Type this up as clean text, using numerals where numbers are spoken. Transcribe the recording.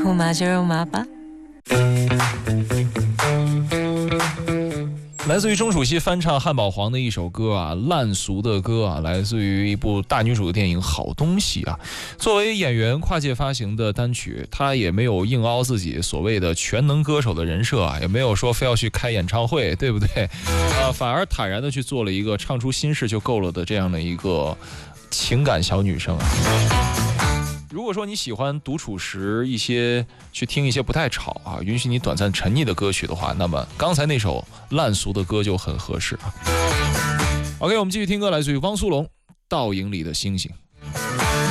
肉麻就肉麻吧。 来自于钟楚曦翻唱汉堡黄的一首歌啊，烂俗的歌啊，来自于一部大女主的电影《好东西》啊。作为演员跨界发行的单曲，她也没有硬凹自己所谓的全能歌手的人设啊，也没有说非要去开演唱会，对不对？反而坦然的去做了一个唱出心事就够了的这样的一个情感小女生啊。如果说你喜欢独处时去听一些不太吵啊，允许你短暂沉溺的歌曲的话，那么刚才那首烂俗的歌就很合适啊。OK， 我们继续听歌，来自于汪苏泷《倒影里的星星》。